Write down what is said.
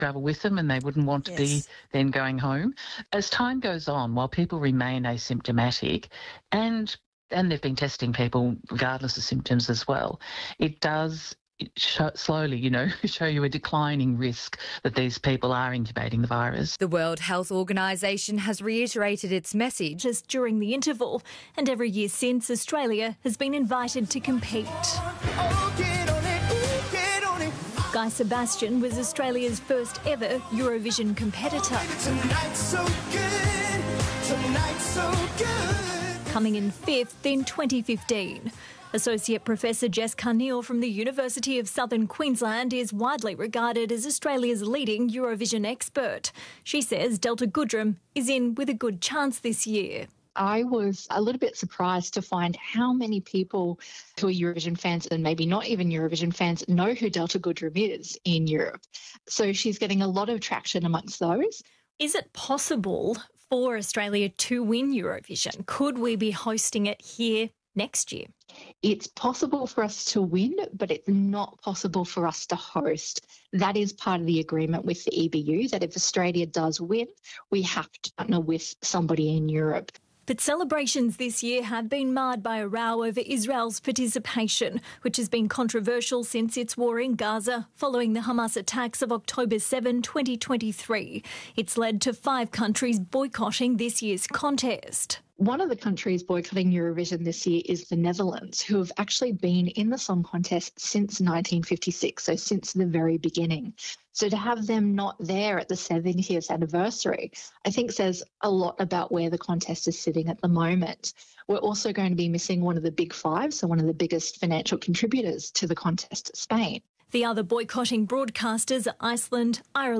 travel with them and they wouldn't want to be then going home. As time goes on, while people remain asymptomatic, and they've been testing people regardless of symptoms as well, it does slowly, show you a declining risk that these people are incubating the virus. The World Health Organization has reiterated its message just during the interval, and every year since, Australia has been invited to compete. Guy Sebastian was Australia's first ever Eurovision competitor. Coming in fifth in 2015. Associate Professor Jess Carneil from the University of Southern Queensland is widely regarded as Australia's leading Eurovision expert. She says Delta Goodrem is in with a good chance this year. I was a little bit surprised to find how many people who are Eurovision fans and maybe not even Eurovision fans know who Delta Goodrem is in Europe. So she's getting a lot of traction amongst those. Is it possible for Australia to win Eurovision? Could we be hosting it here next year? It's possible for us to win, but it's not possible for us to host. That is part of the agreement with the EBU, that if Australia does win, we have to partner with somebody in Europe. But celebrations this year have been marred by a row over Israel's participation, which has been controversial since its war in Gaza following the Hamas attacks of October 7, 2023. It's led to 5 countries boycotting this year's contest. One of the countries boycotting Eurovision this year is the Netherlands, who have actually been in the song contest since 1956, so since the very beginning. So to have them not there at the 70th anniversary, I think says a lot about where the contest is sitting at the moment. We're also going to be missing one of the big 5, so one of the biggest financial contributors to the contest, Spain. The other boycotting broadcasters are Iceland, Ireland,